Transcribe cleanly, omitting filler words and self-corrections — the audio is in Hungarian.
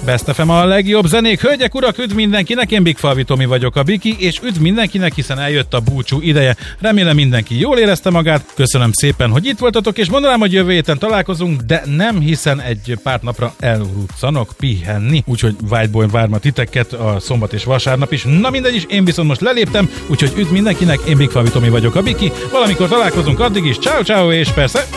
Best FM a legjobb zenék. Hölgyek, urak, üdv mindenkinek, én Big Falvi Tomi vagyok, a Biki, és üdv mindenkinek, hiszen eljött a búcsú ideje. Remélem mindenki jól érezte magát. Köszönöm szépen, hogy itt voltatok, és mondanám, hogy jövő héten találkozunk, de nem, hiszen egy pár napra elruccanok pihenni. Úgyhogy vágyból várma titeket a szombat és vasárnap is. Na mindegy is, én viszont most leléptem, úgyhogy üdv mindenkinek, én Big Falvi Tomi vagyok, a Biki. Valamikor találkozunk, addig is ciao ciao, és persze